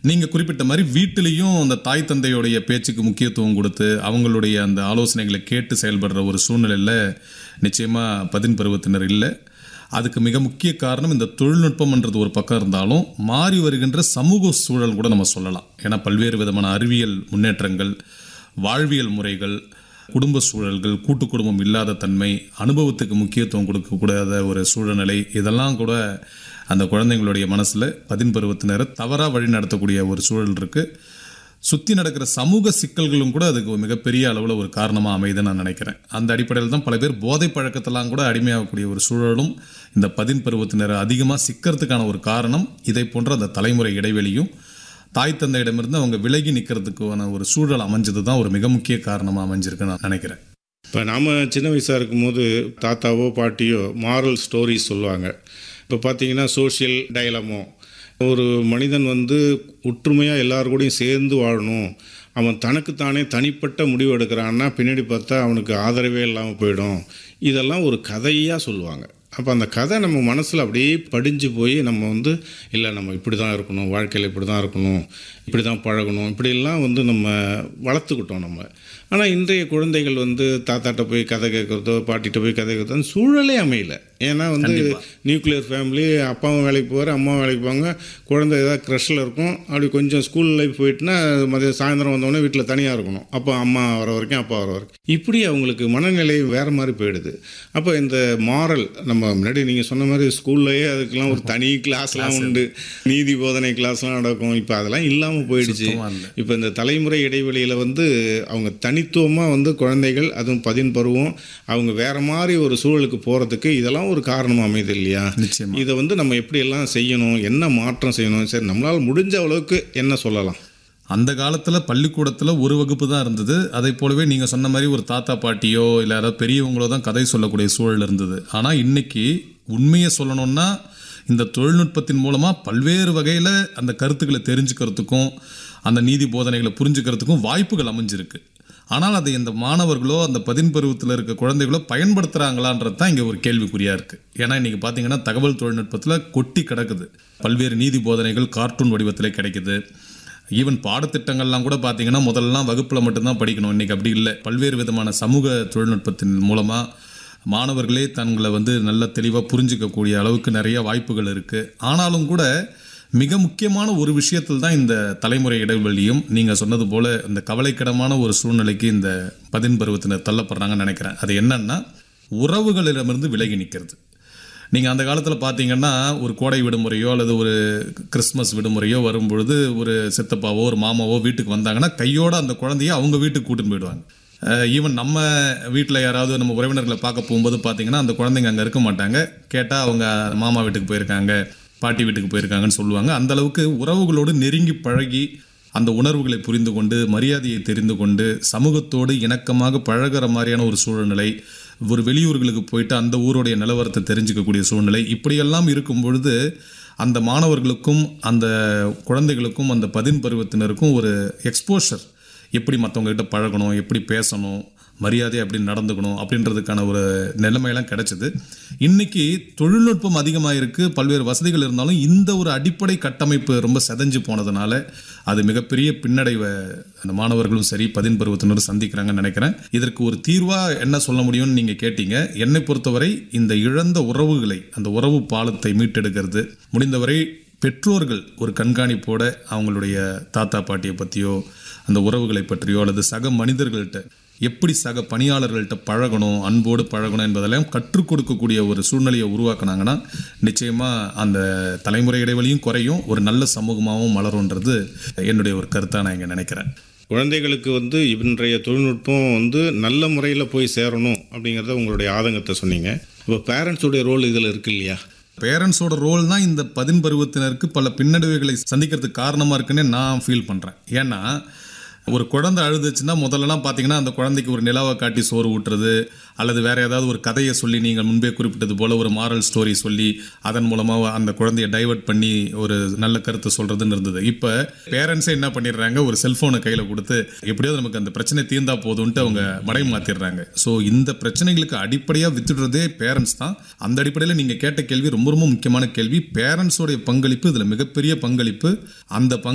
நீங்கள் குறிப்பிட்ட மாதிரி வீட்டிலையும் அந்த தாய் தந்தையுடைய பேச்சுக்கு முக்கியத்துவம் கொடுத்து அவங்களுடைய அந்த ஆலோசனைகளை கேட்டு செயல்படுற ஒரு சூழ்நிலையில் நிச்சயமாக பதின் பருவத்தினர் இல்லை. அதுக்கு மிக முக்கிய காரணம் இந்த தொழில்நுட்பம்ன்றது ஒரு பக்கம் இருந்தாலும் மாறி வருகின்ற சமூக சூழல் கூட நம்ம சொல்லலாம். ஏன்னா பல்வேறு விதமான அறிவியல் முன்னேற்றங்கள், வாழ்வியல் முறைகள், குடும்ப சூழல்கள், கூட்டு குடும்பம் இல்லாத தன்மை, அனுபவத்துக்கு முக்கியத்துவம் கொடுக்கக்கூடாத ஒரு சூழ்நிலை, இதெல்லாம் கூட அந்த குழந்தைங்களுடைய மனசில் பதின் பருவத்தினரை தவறாக வழி நடத்தக்கூடிய ஒரு சூழல் இருக்குது. சுற்றி நடக்கிற சமூக சிக்கல்களும் கூட அதுக்கு மிகப்பெரிய அளவில் ஒரு காரணமாக அமைதுன்னு நான் நினைக்கிறேன். அந்த அடிப்படையில் தான் பல பேர் போதை பழக்கத்தெல்லாம் கூட அடிமையாகக்கூடிய ஒரு சூழலும் இந்த பதின் பருவத்தினரை அதிகமாக சிக்கிறதுக்கான ஒரு காரணம் இதை போன்ற அந்த தலைமுறை இடைவெளியும் தாய் தந்தையிடமிருந்து அவங்க விலகி நிற்கிறதுக்கான ஒரு சூழல் அமைஞ்சது தான் ஒரு மிக முக்கிய காரணமாக அமைஞ்சிருக்குன்னு நான் நினைக்கிறேன். இப்போ நாம் சின்ன வயசாக இருக்கும்போது தாத்தாவோ பாட்டியோ மாரல் ஸ்டோரிஸ் சொல்லுவாங்க. இப்போ பார்த்தீங்கன்னா சோஷியல் டயலமோ, ஒரு மனிதன் ஒற்றுமையாக எல்லாரு கூடயும் சேர்ந்து வாழணும், அவன் தனக்குத்தானே தனிப்பட்ட முடிவு எடுக்கிறான்னா பின்னாடி பார்த்தா அவனுக்கு ஆதரவே இல்லாமல் போயிடும், இதெல்லாம் ஒரு கதையாக சொல்லுவாங்க. அப்போ அந்த கதை நம்ம மனசில் அப்படியே படிஞ்சு போய் நம்ம இல்லை நம்ம இப்படி தான் இருக்கணும், வாழ்க்கையில் இப்படி தான் இருக்கணும், இப்படி தான் பழகணும், இப்படிலாம் நம்ம வளர்த்துக்கிட்டோம் நம்ம. ஆனால் இன்றைய குழந்தைகள் தாத்தாட்ட போய் கதை கேட்குறதோ பாட்டிகிட்ட போய் கதை கேட்குறதோ அந்த சூழலே அமையலை. ஏன்னா நியூக்ளியர் ஃபேமிலி, அப்பாவும் வேலைக்கு போவார், அம்மாவும் வேலைக்கு போவாங்க, குழந்தை ஏதாவது க்ரஷில் இருக்கும், அப்படி கொஞ்சம் ஸ்கூல் லைஃப் போயிட்டுனா மதியம் சாயந்தரம் வந்தோடனே வீட்டில் தனியாக இருக்கணும், அப்போ அம்மா வர வரைக்கும் அப்பா வர வரைக்கும், இப்படி அவங்களுக்கு மனநிலை வேறு மாதிரி போயிடுது. அப்போ இந்த மாரல் நம்ம முன்னாடி நீங்கள் சொன்ன மாதிரி ஸ்கூல்லையே அதுக்கெல்லாம் ஒரு தனி கிளாஸ்லாம் உண்டு, நீதி போதனை கிளாஸ்லாம் நடக்கும், இப்போ அதெல்லாம் இல்லாமல் போயிடுச்சு. இப்போ இந்த தலைமுறை இடைவெளியில் அவங்க தனித்துவமாக குழந்தைகள், அதுவும் பதின் பருவம், அவங்க வேறு மாதிரி ஒரு சூழலுக்கு போகிறதுக்கு இதெல்லாம் ஒரு காரணமாக அமையுது இல்லையா? இதை நம்ம எப்படியெல்லாம் செய்யணும், என்ன மாற்றம் செய்யணும், சரி நம்மளால் முடிஞ்ச அளவுக்கு என்ன சொல்லலாம்? அந்த காலத்தில் பள்ளிக்கூடத்தில் ஒரு வகுப்பு தான் இருந்தது. அதை போலவே நீங்கள் சொன்ன மாதிரி ஒரு தாத்தா பாட்டியோ இல்லை யாராவது பெரியவங்களோ தான் கதை சொல்லக்கூடிய சூழல் இருந்தது. ஆனால் இன்னைக்கு உண்மையை சொல்லணும்னா இந்த தொழில்நுட்பத்தின் மூலமாக பல்வேறு வகையில் அந்த கருத்துக்களை தெரிஞ்சுக்கிறதுக்கும் அந்த நீதி போதனைகளை புரிஞ்சுக்கிறதுக்கும் வாய்ப்புகள் அமைஞ்சிருக்கு. ஆனால் அதை இந்த மாணவர்களோ அந்த பதின் பருவத்தில் இருக்க குழந்தைகளோ பயன்படுத்துகிறாங்களான்றது தான் இங்கே ஒரு கேள்விக்குறியாக இருக்குது. ஏன்னா இன்றைக்கி பார்த்தீங்கன்னா தகவல் தொழில்நுட்பத்தில் கொட்டி கிடக்குது. பல்வேறு நீதி போதனைகள் கார்ட்டூன் வடிவத்தில் கிடைக்குது. ஈவன் பாடத்திட்டங்கள்லாம் கூட பார்த்தீங்கன்னா முதல்லாம் வகுப்பில் மட்டும்தான் படிக்கணும், இன்றைக்கி அப்படி இல்லை. பல்வேறு விதமான சமூக தொழில்நுட்பத்தின் மூலமாக மாணவர்களே தங்களை நல்ல தெளிவாக புரிஞ்சிக்கக்கூடிய அளவுக்கு நிறைய வாய்ப்புகள் இருக்குது. ஆனாலும் கூட மிக முக்கியமான ஒரு விஷயத்தில் தான் இந்த தலைமுறை இடைவெளியும் நீங்கள் சொன்னது போல் இந்த கவலைக்கிடமான ஒரு சூழ்நிலைக்கு இந்த பதின் பருவத்தினர் தள்ளப்படுறாங்கன்னு நினைக்கிறேன். அது என்னன்னா உறவுகளிடமிருந்து விலகி நிற்கிறது. நீங்கள் அந்த காலத்தில் பார்த்தீங்கன்னா ஒரு கோடை விடுமுறையோ அல்லது ஒரு கிறிஸ்மஸ் விடுமுறையோ வரும்பொழுது ஒரு சித்தப்பாவோ ஒரு மாமாவோ வீட்டுக்கு வந்தாங்கன்னா கையோடு அந்த குழந்தைய அவங்க வீட்டுக்கு கூட்டின்னு போயிடுவாங்க. ஈவன் நம்ம வீட்டில் யாராவது நம்ம உறவினர்களை பார்க்க போகும்போது பார்த்தீங்கன்னா அந்த குழந்தைங்க அங்கே இருக்க மாட்டாங்க. கேட்டால் அவங்க மாமா வீட்டுக்கு போயிருக்காங்க, பாட்டி வீட்டுக்கு போயிருக்காங்கன்னு சொல்லுவாங்க. அந்த அளவுக்கு உறவுகளோடு நெருங்கி பழகி அந்த உணர்வுகளை புரிந்து கொண்டு மரியாதையை தெரிந்து கொண்டு சமூகத்தோடு இணக்கமாக பழகிற மாதிரியான ஒரு சூழ்நிலை, ஒரு வெளியூர்களுக்கு போயிட்டு அந்த ஊருடைய நிலவரத்தை தெரிஞ்சுக்கக்கூடிய சூழ்நிலை, இப்படியெல்லாம் இருக்கும் பொழுது அந்த மாணவர்களுக்கும் அந்த குழந்தைகளுக்கும் அந்த பதின் பருவத்தினருக்கும் ஒரு எக்ஸ்போஷர், எப்படி மற்றவங்ககிட்ட பழகணும், எப்படி பேசணும், மரியாதை எப்படி நடந்துக்கணும் அப்படின்றதுக்கான ஒரு நிலைமையெல்லாம் கிடைச்சிது. இன்றைக்கி தொழில்நுட்பம் அதிகமாக இருக்குது, பல்வேறு வசதிகள் இருந்தாலும் இந்த ஒரு அடிப்படை கட்டமைப்பு ரொம்ப செதஞ்சு போனதுனால அது மிகப்பெரிய பின்னடைவை அந்த மாணவர்களும் சரி பதின் பருவத்தினரும் சந்திக்கிறாங்கன்னு நினைக்கிறேன். இதற்கு ஒரு தீர்வாக என்ன சொல்ல முடியும்னு நீங்கள் கேட்டீங்க. என்னை பொறுத்தவரை இந்த இழந்த உறவுகளை, அந்த உறவு பாலத்தை மீட்டெடுக்கிறது முடிந்தவரை பெற்றோர்கள் ஒரு கண்காணிப்போட அவங்களுடைய தாத்தா பாட்டியை பற்றியோ அந்த உறவுகளை பற்றியோ அல்லது சக மனிதர்கள்ட்ட எப்படி சக பணியாளர்கள்ட்ட பழகணும், அன்போடு பழகணும் என்பதெல்லாம் கற்றுக் கொடுக்கக்கூடிய ஒரு சூழ்நிலையை உருவாக்குனாங்கன்னா நிச்சயமாக அந்த தலைமுறை இடைவெளியும் குறையும், ஒரு நல்ல சமூகமாகவும் மலரும்ன்றது என்னுடைய ஒரு கருத்தாக நான் இங்கே நினைக்கிறேன். குழந்தைகளுக்கு இன்றைய தொழில்நுட்பம் நல்ல முறையில் போய் சேரணும் அப்படிங்கிறத உங்களுடைய ஆதங்கத்தை சொன்னீங்க. இப்போ பேரண்ட்ஸுடைய ரோல் இதில் இருக்கு இல்லையா? பேரண்ட்ஸோட ரோல் தான் இந்த பதின் பருவத்தினருக்கு பல பின்னடைவுகளை சந்திக்கிறதுக்கு காரணமாக இருக்குன்னே நான் ஃபீல் பண்ணுறேன். ஏன்னா ஒரு குழந்தை அழுதுச்சுன்னா முதல்லலாம் பார்த்தீங்கன்னா அந்த குழந்தைக்கு ஒரு நிலாவை காட்டி சோறு ஊட்டுறது அல்லது வேறு ஏதாவது ஒரு கதையை சொல்லி நீங்கள் முன்பே குறிப்பிட்டது போல் ஒரு மாரல் ஸ்டோரி சொல்லி அதன் மூலமாக அந்த குழந்தைய டைவர்ட் பண்ணி ஒரு நல்ல கருத்தை சொல்கிறதுன்னு இருந்தது. இப்போ பேரண்ட்ஸே என்ன பண்ணிடுறாங்க, ஒரு செல்ஃபோனை கையில் கொடுத்து எப்படியாவது நமக்கு அந்த பிரச்சனை தீர்ந்தா போதும்ன்ட்டு அவங்க மடை மாற்றிடுறாங்க. ஸோ இந்த பிரச்சனைகளுக்கு அடிப்படையாக வித்துடுறதே பேரண்ட்ஸ் தான். அந்த அடிப்படையில் நீங்கள் கேட்ட கேள்வி ரொம்ப ரொம்ப முக்கியமான கேள்வி. பேரண்ட்ஸோடைய பங்களிப்பு இதில் மிகப்பெரிய பங்களிப்பு. அந்த